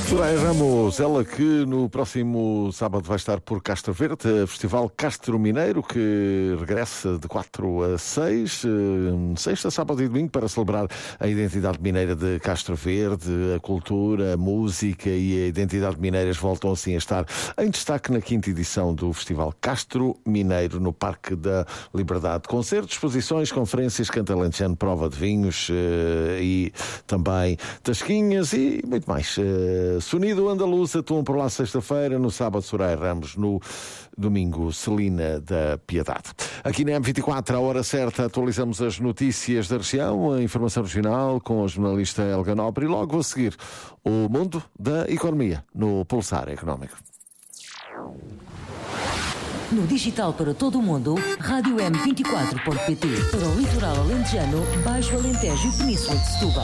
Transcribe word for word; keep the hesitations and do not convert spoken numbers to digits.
Soraya Ramos, ela que no próximo sábado vai estar por Castro Verde, Festival Castro Mineiro, que regressa de quatro a seis, sexta, sábado e domingo, para celebrar a identidade mineira de Castro Verde. A cultura, a música e a identidade mineiras voltam assim a estar em destaque na quinta edição do Festival Castro Mineiro, no Parque da Liberdade. Concertos, exposições, conferências, canto alentejano, prova de vinhos e também tasquinhas e muito mais. Sonido Andaluz atuam por lá sexta-feira, no sábado Soraya Ramos, no domingo Celina da Piedade. Aqui na M vinte e quatro, à hora certa, atualizamos as notícias da região, a informação regional com a jornalista Helga Nobre e logo a seguir o mundo da economia no Pulsar Económico. No digital para todo o mundo, rádio m vinte e quatro ponto pt. Para o litoral alentejano, Baixo Alentejo e Península de Setúbal.